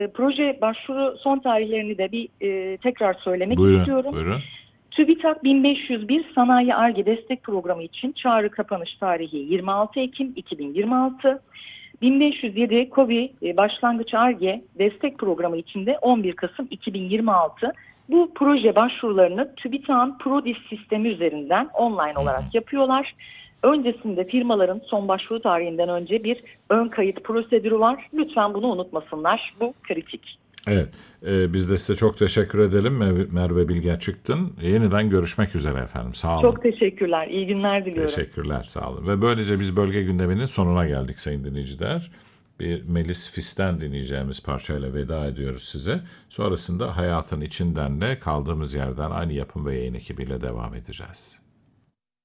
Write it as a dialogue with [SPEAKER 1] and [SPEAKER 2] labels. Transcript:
[SPEAKER 1] Proje başvuru son tarihlerini de tekrar söylemek
[SPEAKER 2] Buyurun,
[SPEAKER 1] istiyorum.
[SPEAKER 2] buyurun.
[SPEAKER 1] TÜBİTAK 1501 Sanayi Ar-Ge Destek Programı için çağrı kapanış tarihi 26 Ekim 2026. 1507 KOBİ Başlangıç Ar-Ge Destek Programı için de 11 Kasım 2026. Bu proje başvurularını TÜBİTAK'ın PRODİS sistemi üzerinden online olarak yapıyorlar. Öncesinde firmaların son başvuru tarihinden önce bir ön kayıt prosedürü var. Lütfen bunu unutmasınlar. Bu kritik.
[SPEAKER 2] Evet, biz de size çok teşekkür edelim Merve Bilge Çıktın. Yeniden görüşmek üzere efendim. Sağ olun.
[SPEAKER 1] Çok teşekkürler. İyi günler diliyorum.
[SPEAKER 2] Teşekkürler, sağ olun. Ve böylece biz bölge gündeminin sonuna geldik sayın dinleyiciler. Bir Melis Fis'ten dinleyeceğimiz parçayla veda ediyoruz size. Sonrasında hayatın içinden de kaldığımız yerden aynı yapım ve yayın ekibiyle devam edeceğiz.